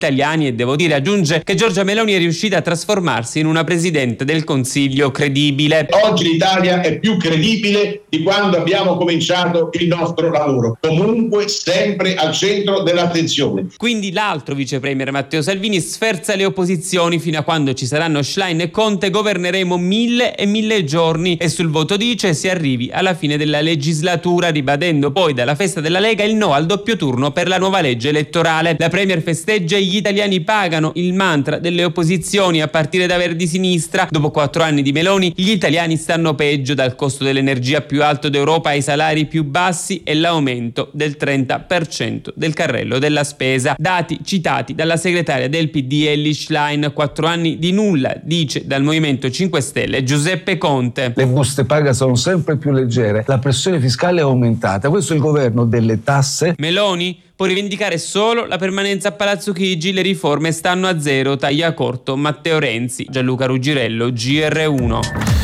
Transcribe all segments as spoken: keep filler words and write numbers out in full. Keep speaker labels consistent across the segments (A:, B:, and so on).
A: italiani e devo dire, aggiunge, che Giorgia Meloni è riuscita a trasformarsi in una presidente del Consiglio credibile.
B: Oggi l'Italia è più credibile di quando abbiamo cominciato il nostro lavoro, comunque sempre al centro dell'attenzione.
A: Quindi l'altro vice premier Matteo Salvini sferza le opposizioni: fino a quando ci saranno Schlein e Conte governeremo mille e mille giorni, e sul voto dice si arrivi alla fine della legislatura, ribadendo poi dalla festa della Lega il no al doppio turno per la nuova legge elettorale. La premier festeggia e gli italiani pagano, il mantra delle opposizioni a partire da Verdi Sinistra. Dopo quattro anni di Meloni gli italiani stanno peggio, dal costo dell'energia più alto d'Europa ai salari più bassi e l'aumento del trenta per cento del carrello della spesa. Dati citati dalla segretaria del P D Elly Schlein. Quattro anni di nulla, dice dal Movimento cinque Stelle Giuseppe Conte.
C: Le buste paga sono sempre più leggere, la pressione fiscale è aumentata, questo è il governo delle tasse.
A: Meloni può rivendicare solo la permanenza a Palazzo Chigi, le riforme stanno a zero, taglia corto Matteo Renzi. Gianluca Ruggirello, G R uno.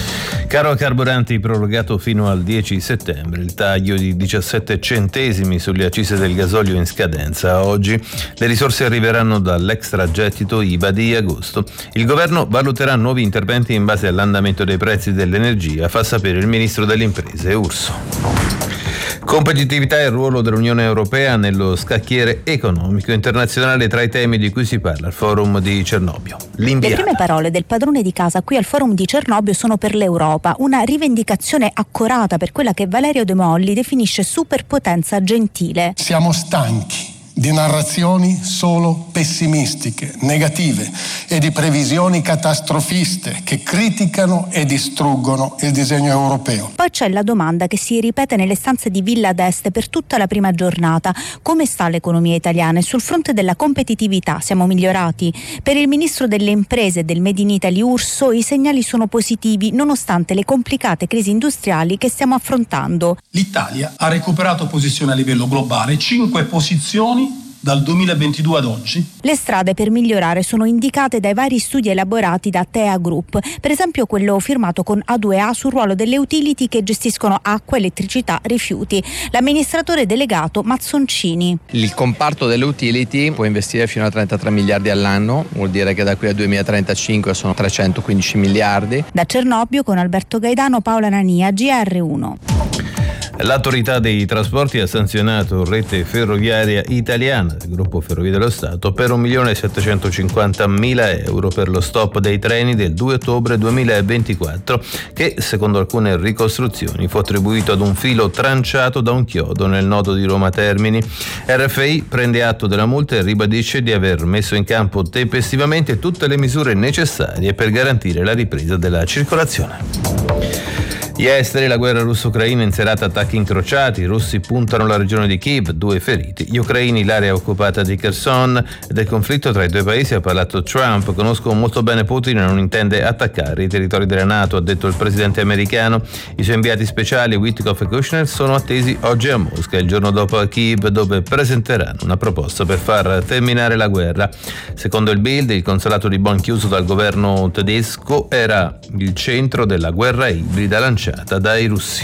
D: Caro carburanti prorogato fino al dieci settembre, il taglio di diciassette centesimi sulle accise del gasolio in scadenza oggi. Le risorse arriveranno dall'extragettito I V A di agosto. Il governo valuterà nuovi interventi in base all'andamento dei prezzi dell'energia, fa sapere il ministro delle imprese Urso. Competitività e il ruolo dell'Unione Europea nello scacchiere economico internazionale tra i temi di cui si parla al forum di Cernobbio. L'inviata.
E: Le prime parole del padrone di casa qui al forum di Cernobbio sono per l'Europa, una rivendicazione accorata per quella che Valerio De Molli definisce superpotenza gentile.
F: Siamo stanchi di narrazioni solo pessimistiche, negative e di previsioni catastrofiste che criticano e distruggono il disegno europeo.
E: Poi c'è la domanda che si ripete nelle stanze di Villa d'Este per tutta la prima giornata: come sta l'economia italiana? E sul fronte della competitività siamo migliorati? Per il ministro delle imprese e del Made in Italy Urso i segnali sono positivi nonostante le complicate crisi industriali che stiamo affrontando.
F: L'Italia ha recuperato posizione a livello globale, cinque posizioni dal duemilaventidue ad oggi.
E: Le strade per migliorare sono indicate dai vari studi elaborati da T E A Group, per esempio quello firmato con A due A sul ruolo delle utility che gestiscono acqua, elettricità, rifiuti. L'amministratore delegato Mazzoncini.
G: Il comparto delle utility può investire fino a trentatré miliardi all'anno, vuol dire che da qui al duemilatrentacinque sono trecentoquindici miliardi.
E: Da Cernobbio con Alberto Gaidano, Paola Nania, G R uno.
D: L'autorità dei trasporti ha sanzionato Rete Ferroviaria Italiana del gruppo Ferrovie dello Stato per un milione settecentocinquantamila euro per lo stop dei treni del due ottobre duemilaventiquattro, che secondo alcune ricostruzioni fu attribuito ad un filo tranciato da un chiodo nel nodo di Roma Termini. R F I prende atto della multa e ribadisce di aver messo in campo tempestivamente tutte le misure necessarie per garantire la ripresa della circolazione. Gli esteri, la guerra russo-ucraina in serata, attacchi incrociati, i russi puntano la regione di Kiev, due feriti, gli ucraini l'area occupata di Kherson. Del conflitto tra i due paesi ha parlato Trump: conosco molto bene Putin e non intende attaccare i territori della NATO, ha detto il presidente americano. I suoi inviati speciali Witkoff e Kushner sono attesi oggi a Mosca, il giorno dopo a Kiev, dove presenteranno una proposta per far terminare la guerra. Secondo il Bild, il consolato di Bonn chiuso dal governo tedesco era il centro della guerra ibrida lanciata dai russi.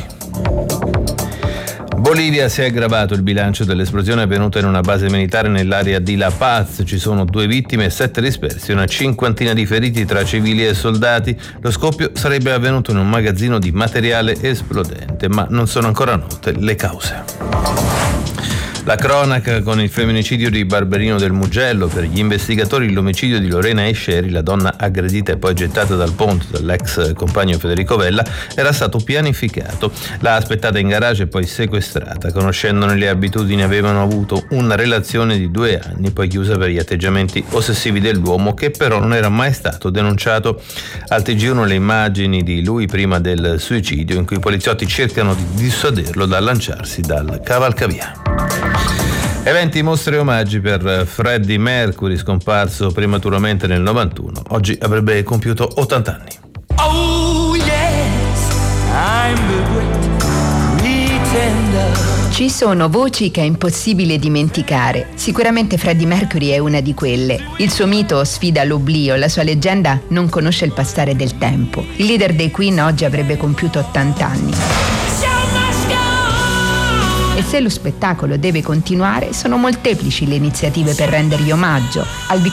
D: Bolivia, si è aggravato il bilancio dell'esplosione avvenuta in una base militare nell'area di La Paz. Ci sono due vittime e sette dispersi, una cinquantina di feriti tra civili e soldati. Lo scoppio sarebbe avvenuto in un magazzino di materiale esplodente, ma non sono ancora note le cause. La cronaca con il femminicidio di Barberino del Mugello. Per gli investigatori l'omicidio di Lorena Esceri, la donna aggredita e poi gettata dal ponte dall'ex compagno Federico Vella, era stato pianificato. L'ha aspettata in garage e poi sequestrata. Conoscendone le abitudini avevano avuto una relazione di due anni, poi chiusa per gli atteggiamenti ossessivi dell'uomo, che però non era mai stato denunciato. Al T G uno le immagini di lui prima del suicidio, in cui i poliziotti cercano di dissuaderlo dal lanciarsi dal cavalcavia. Eventi, mostre e omaggi per Freddie Mercury, scomparso prematuramente nel novantuno. Oggi avrebbe compiuto ottanta anni. Oh yes, I'm the great pretender.
H: Ci sono voci che è impossibile dimenticare. Sicuramente Freddie Mercury è una di quelle. Il suo mito sfida l'oblio, la sua leggenda non conosce il passare del tempo. Il leader dei Queen oggi avrebbe compiuto ottanta anni. E E se lo spettacolo deve continuare, sono molteplici le iniziative per rendergli omaggio. Al